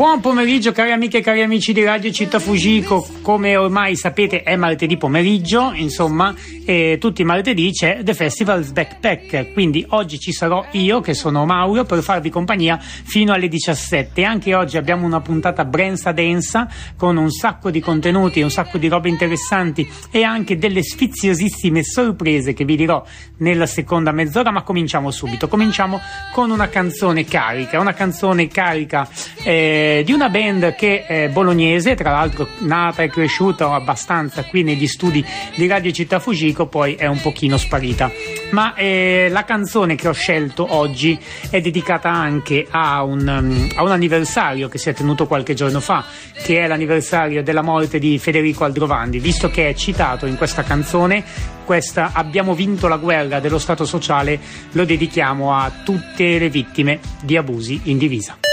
Buon pomeriggio cari amiche e cari amici di Radio Città Fujiko. Come ormai sapete è martedì pomeriggio, insomma, e tutti i martedì c'è The Festival's Backpack, quindi oggi ci sarò io, che sono Mauro, per farvi compagnia fino alle 17. Anche oggi abbiamo una puntata brensa densa, con un sacco di contenuti, un sacco di robe interessanti e anche delle sfiziosissime sorprese che vi dirò nella seconda mezz'ora, ma cominciamo subito. Cominciamo con una canzone carica di una band che è bolognese, tra l'altro nata e cresciuta abbastanza qui negli studi di Radio Città Fujiko, poi è un pochino sparita. Ma la canzone che ho scelto oggi è dedicata anche a un anniversario che si è tenuto qualche giorno fa, che è l'anniversario della morte di Federico Aldrovandi. Visto che è citato in questa canzone, questa Abbiamo vinto la guerra dello Stato sociale, lo dedichiamo a tutte le vittime di abusi in divisa.